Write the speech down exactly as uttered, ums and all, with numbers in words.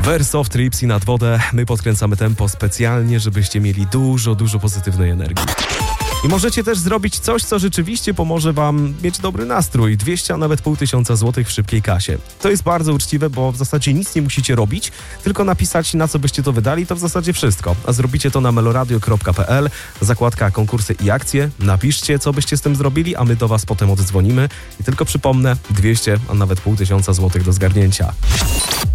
Versoft, Ripsy nad wodę. My podkręcamy tempo specjalnie, żebyście mieli dużo, dużo pozytywnej energii. I możecie też zrobić coś, co rzeczywiście pomoże wam mieć dobry nastrój. dwieście, a nawet pół tysiąca złotych w szybkiej kasie. To jest bardzo uczciwe, bo w zasadzie nic nie musicie robić, tylko napisać, na co byście to wydali, to w zasadzie wszystko. A zrobicie to na meloradio kropka p l, zakładka konkursy i akcje. Napiszcie, co byście z tym zrobili, a my do was potem oddzwonimy. I tylko przypomnę, dwieście, a nawet pół tysiąca złotych do zgarnięcia.